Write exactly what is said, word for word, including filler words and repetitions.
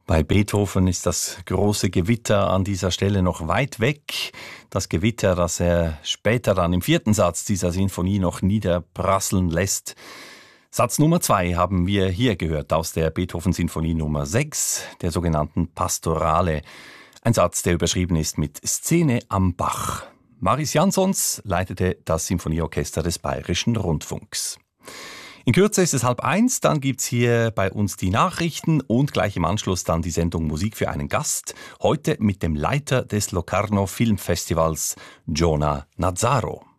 Bei Beethoven ist das große Gewitter an dieser Stelle noch weit weg. Das Gewitter, das er später dann im vierten Satz dieser Sinfonie noch niederprasseln lässt. Satz Nummer zwei haben wir hier gehört aus der Beethoven-Sinfonie Nummer sechs, der sogenannten Pastorale. Ein Satz, der überschrieben ist mit Szene am Bach. Maris Jansons leitete das Sinfonieorchester des Bayerischen Rundfunks. In Kürze ist es halb eins, dann gibt's hier bei uns die Nachrichten und gleich im Anschluss dann die Sendung Musik für einen Gast. Heute mit dem Leiter des Locarno Filmfestivals, Jonah Nazzaro.